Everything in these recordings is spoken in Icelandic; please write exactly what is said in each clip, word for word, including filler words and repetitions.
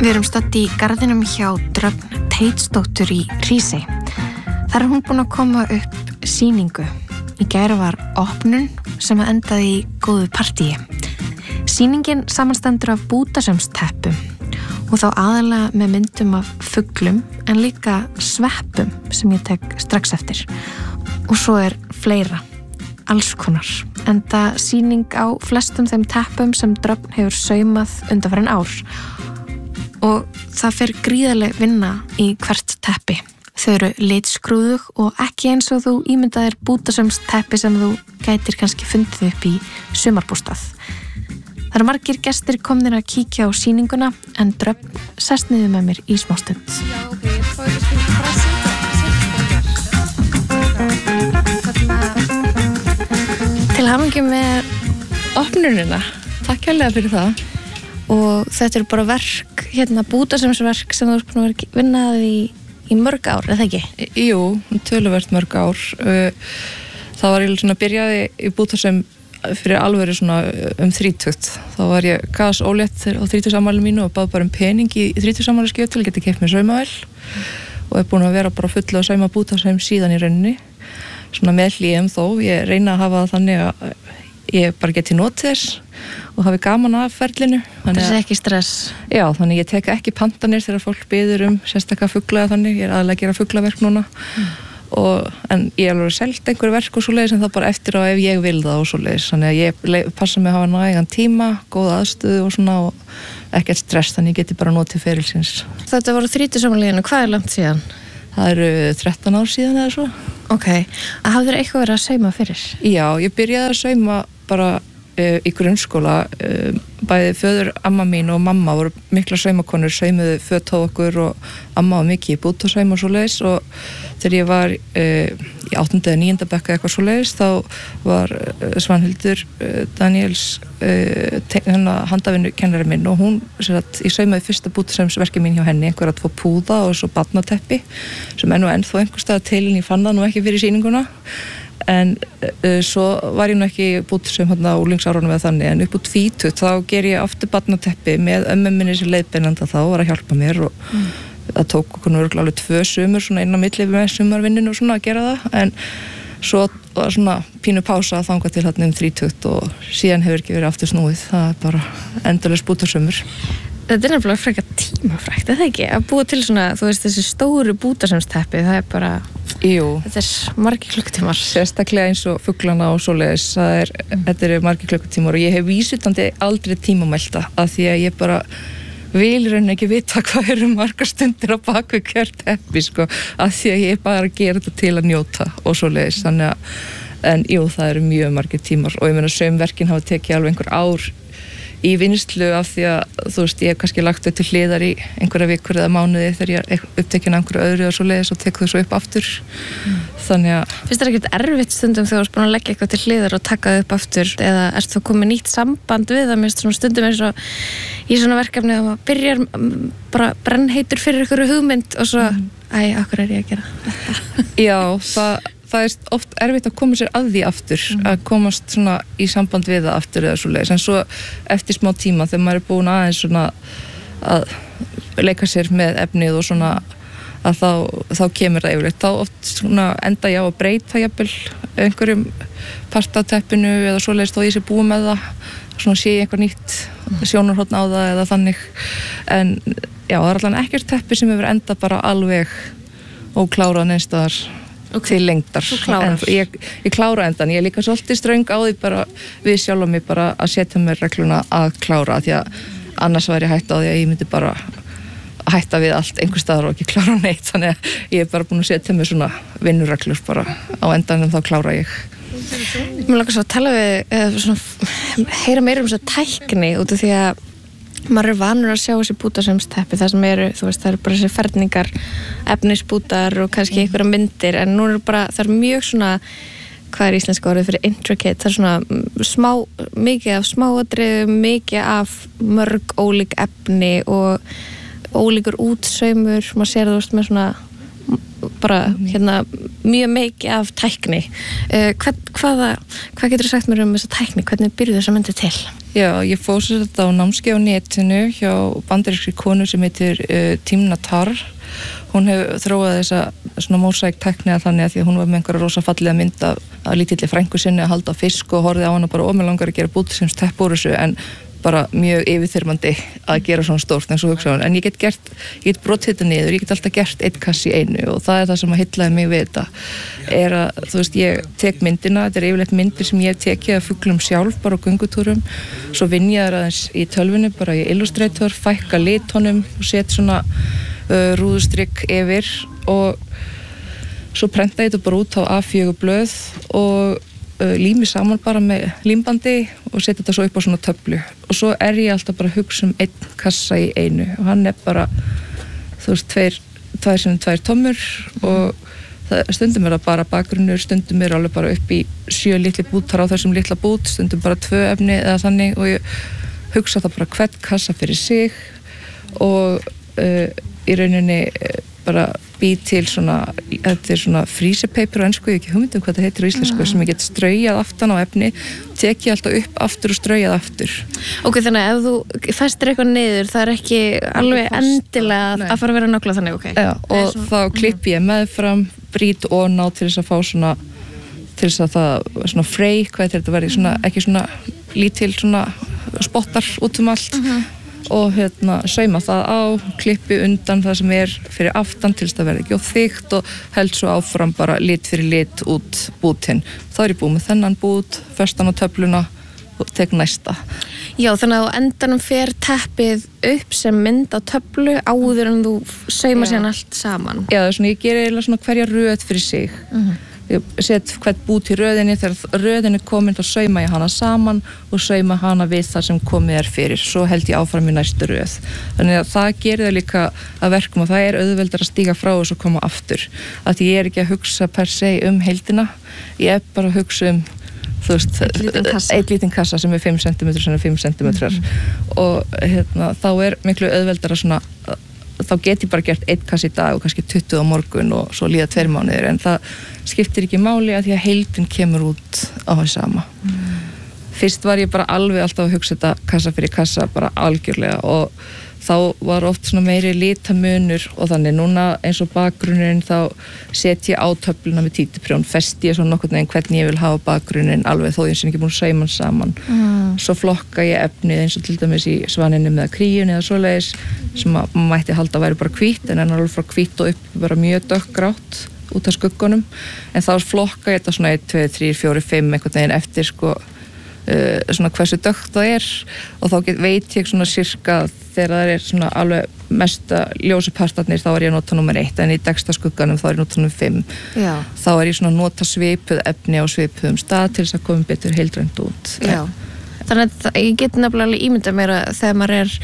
Við erum stödd í garðinum hjá Dröfn Teitsdóttur í Hrísey. Þar er hún búin að koma upp sýningu. Í gær var opnun sem endaði í góðu partíi. Sýningin samanstendur af bútasaumsteppum og þá aðalega með myndum af fuglum en líka sveppum sem ég tek strax eftir. Og svo er fleira, alls konar. Enda sýning á flestum þeim teppum sem Dröfn hefur saumað undanfarin ár. Og það fer gríðarleg vinna í hvert teppi. Þau eru litskrúðug og ekki eins og þú ímyndaðir bútasaumsteppi sem þú gætir kannski fundið upp í sumarbústað. Það eru margir gestir komnir að kíkja á sýninguna en Dröfn sest niður með mér í smástund. Já, ok, ég fór að skilja bara að setja Til hamingju með opnunina. Takk hérlega fyrir það. Og þetta eru bara verk, hérna bútasaumsverk sem þú ert búin að vinna í, í mörg ár, eða ekki? Jú, töluvert mörg ár. Það var ég svona byrjaði í bútasaum fyrir alvöru svona um þrítugt. Þá var ég gas ólétt á þrítugsafmælinu mínu og bað bara um pening í þrítugsafmælisgjöf til að geta keypt mér saumavél og er búin að vera bara full að sauma bútasaum síðan í rauninni. Svona með hlýjum þó, ég reyna að hafa það þannig að ég bara geti notið þess og hafi gaman af ferlinu. Það er ekki stress. Já, þannig ég tek ekki pantanir þegar fólk biður um sérstaklega fugla þannig, ég er aðalega að gera fuglaverk núna. Mm. Og, en ég er alveg selt einhver verk og svoleiðis en það bara eftir á ef ég vil það og svoleiðis. Þannig að ég passa mig að hafa nægan tíma, góða aðstöðu og svona og ekkert stress, þannig ég geti bara notið ferilsins. Þetta voru þrítugsafmælinu, hvað er langt síðan? Það eru þrettán ár síðan eða svo. Ok, að hafðir eitthvað verið að sauma fyrir? Já, ég byrjaði að sauma bara uh, í grunnskóla. Uh, bæði föður, amma mín og mamma voru mikla saumakonur, saumuðu föt á okkur og amma var mikið í bútasaum og svoleiðis og þegar ég var uh, í áttunda eða níunda bekk eitthvað svoleiðis þá var uh, Svanhildur uh, Daniels uh, handavinnukennari minn og hún sagt, ég saumaði fyrsta bútasaumsverki mín hjá henni, einhverja tvo púða og svo barnateppi sem er nú ennþá einhvers staðar til en ég fann það nú ekki fyrir sýninguna. En uh, svo var ég nú ekki bútasaum hérna á úlingsárunum eða þannig en upp úr tvítugt þá ger ég aftur barnateppi með ömmu minni sem leiðbeinanda þá var að hjálpa mér og mm. það tók okkur örugglega alveg tvö sumur svona inn á milli með sumarvinninu og svona að gera það en svo var svona pínu pása að þangað til hérna um þrítugt og síðan hefur ekki verið aftur snúið, það er bara endalaus bútasaumur. Þetta er nefnilega frekar tímafrækt, er það ekki? Að búa til svona, þú veist, þessi stóru bútasaumsteppi, það er bara, Jú. Þetta er margir klukkutímar. Sérstaklega eins og fuglana og svoleiðis, það er, mm. þetta eru margir klukkutímar og ég hef vísutandi aldrei tímamælta af því að ég bara vil raun ekki vita hvað eru margar stundir á baku hver teppi, sko, af því að ég bara gera þetta til að njóta og svoleiðis, þannig að, en jú, það eru mjög margir tímar og ég meina saumverkin hafa tekið alveg einhver ár í vinnslu af því að, þú veist, ég hef kannski lagt þau til hliðar í einhverja vikur eða mánuði þegar ég er upptekin einhverju öðru og svoleiðis og tek þau svo upp aftur. Mm. Þannig að... Finnst þér ekkert erfitt stundum þegar þú ert búin að leggja eitthvað til hliðar og taka þau upp aftur eða ert þú komið nýtt samband við það með svona stundum eins og í svona verkefni að maður byrjar bara brennheitur fyrir einhverju hugmynd og svo, mm. æ, akkur er ég að gera þetta? Já, það... það er oft erfitt að koma sér að því aftur mm. að komast svona í samband við það aftur eða svoleiðis, en svo eftir smá tíma þegar maður er búin aðeins svona að leika sér með efnið og svona að þá, þá kemur það yfirleitt, þá oft svona enda ég á að breyta jafnvel einhverjum partateppinu eða svoleiðis þó ég sé búin með það svona sé ég einhver nýtt mm. sjónarhorn á það eða þannig, en já, það er allan ekkert teppi sem hefur enda bara alveg óklárað neins staðar okay. til lengdar. En, ég, ég klára endan, ég er líka svolítið ströng á því bara við sjálf mig bara að setja mér regluna að klára því að annars væri ég hætt á því að ég myndi bara hætta við allt einhver staðar og ekki klára neitt, þannig að ég er bara búin að setja mér svona vinnureglur bara á endanum þá klára ég. Mér langar svo að tala við eða svona heyra meira um þessa tækni út af því að maður er vanur að sjá þessi bútasaumsteppi það sem eru, þú veist, það eru bara þessi ferningar efnisbútar og kannski einhverja myndir en nú er bara, það er mjög svona hvað er íslenska orðið fyrir intricate, það er svona smá, mikið af smáatriðum, mikið af mörg ólík efni og ólíkur útsaumur, maður sér þú veist með svona bara hérna mjög mikið af tækni uh, hvað, hvaða, hvað getur þú sagt mér um þessa tækni, hvernig byrjuðu þessa myndi til? Já, ég fór sér þetta á námskeið á netinu hjá bandarískri konu sem heitir uh, Timna Tarr. Hún hefur þróað þessa svona mósaíktækni að þannig að því að hún var með einhverja rosa fallega mynd af að lítilli frænku sinni að halda á fisk og horfði á hana bara og mig langar að gera bútasaumstepp úr þessu en bara mjög yfirþyrmandi að gera svona stórt eins og hugsa hún. En ég get gert, ég get brotið þetta niður, ég get alltaf gert einn kassi í einu og það er það sem að heillaði mig við þetta. Er að, þú veist, ég tek myndina, þetta er yfirleitt myndir sem ég hef tekið af fuglum sjálf bara á göngutúrum, svo vinn ég þær aðeins í tölvunni bara í Illustrator, fækka litunum og set svona uh, rúðustrikk yfir og svo prenta ég þetta bara út á A fjögur blöð og uh, lími saman bara með límbandi og setja þetta svo upp á svona töflu og svo er ég alltaf bara að hugsa um einn kassa í einu og hann er bara þú veist, tveir, tvær sem tvær tommur og það, stundum er það bara bakgrunnur, stundum er alveg bara upp í sjö litli bútar á þessum litla bút, stundum bara tvö efni eða þannig og ég hugsa það bara hvern kassa fyrir sig og uh, í rauninni uh, bara bý til svona, þetta er svona freezer-paper á ensku, ég hef ekki hugmynd um hvað það heitir á íslensku, mm. sem ég get straujað aftan á efni, tek ég alltaf upp aftur og straujað aftur. Ok, þannig að ef þú festir eitthvað niður, það er ekki alveg endilega Nei. Að fara að vera nákvæmlega þannig, ok? Já, og svona, þá klipp ég meðfram, brýt og ná til þess að fá svona, til þess að það, svona frey, hvað er þetta verið, svona, ekki svona lítil svona spottar út um allt, mm-hmm. og hérna sauma það á, klippi undan það sem er fyrir aftan til þess að verði ekki of þykkt og held svo áfram bara lit fyrir lit út bútinn. Þá er ég búið með þennan bút, festan á töfluna og tek næsta. Já, þannig að á endanum fer teppið upp sem mynd á töflu áður en þú sauma síðan allt saman. Já, það er svona, ég ger eiginlega svona hverja röð fyrir sig. Mm-hmm. Ég set hvert bút í röðinni, þegar röðin er komin þá sauma ég hana saman og sauma hana við það sem komið er fyrir, svo held ég áfram í næstu röð. Þannig að það gerir það líka að verkum og það er auðveldar að stíga frá og svo koma aftur. Að ég er ekki að hugsa per se um heildina, ég er bara að hugsa um þú veist, eitt lítinn kassa sem er fimm sentimetrar sem er fimm sentimetrar mm-hmm. og hérna, þá er miklu auðveldar að svona þá get ég bara gert einn kassi í dag og kannski tuttugu á morgun og svo líða tveir mánuðir en það skiptir ekki máli að því að heildin kemur út á því sama. Mm. Fyrst var ég bara alveg alltaf að hugsa þetta kassa fyrir kassa bara algjörlega og þá var oft svona meiri litamunur og þannig núna eins og bakgrunnurinn þá set ég á töfluna með títuprjón, festi ég svo nokkurn veginn hvernig ég vil hafa bakgrunninn alveg þó ég sem ekki búin að sauma hann saman. Mm. Svo flokka ég efnið eins og til dæmis í Svaninum eða Kríunni eða svoleiðis sem að maður mætti halda að væri bara hvítt en en alveg frá hvítt og upp bara mjög dökkgrátt út af skuggunum en þá flokka ég þetta svona eitt, tvö, þrjú, fjögur, fimm einhvern veginn eftir sko Uh, svona hversu dökkt það er og þá get, veit ég svona sirka þegar það er svona alveg mesta ljósupartarnir þá er ég að nota nummer eitt en í degsta skugganum þá er ég að nota nummer fimm. Já. Þá er ég svona að nota svipuð efni á svipuðum stað til þess að koma betur heildrænt út. Já. Þannig að ég get nefnilega ímyndað mér að þegar maður er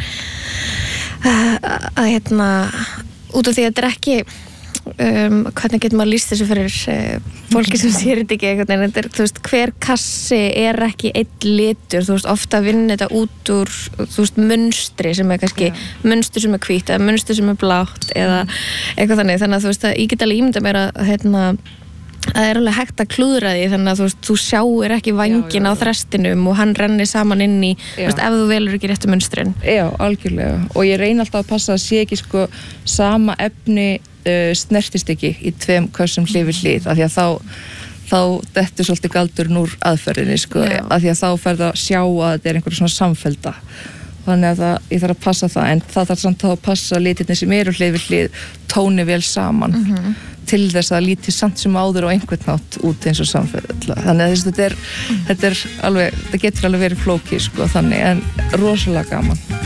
uh, að hérna út af því að þetta er ekki Um, hvernig getur maður lýst þessu fyrir uh, fólki sem sér þetta ekki eitthvað en þetta er, þú veist, hver kassi er ekki einn litur, þú veist, ofta vinna þetta út úr, þú veist, munstri sem er kannski, yeah. munstur sem er hvítt eða munstur sem er blátt eða eitthvað þannig, þannig að þú veist, að ég get alveg ímynda mér að hérna, það er alveg hægt að klúðra því þannig að þú veist, þú sjáir ekki vængin á þrestinum og hann rennir saman inn í, þú veist, ef þú velur ekki réttu munstrin. Já, algjörlega, og ég reyni alltaf að passa að sé ekki sko sama efni Uh, snertist ekki í tveim kössum hlið við hlið af því að þá, þá dettur svolítið galdurinn úr aðferðinni sko, af því að þá ferð að sjá að þetta er einhverjum svona samfellda þannig að það, ég þarf að passa það en það þarf samt að passa litirnir sem eru hlið við hlið tóni vel saman mm-hmm. til þess að lítið samt sem áður og einhvern nátt út eins og samfella þannig að þetta er, mm. þetta er alveg, þetta getur alveg verið flókið sko þannig en rosalega gaman.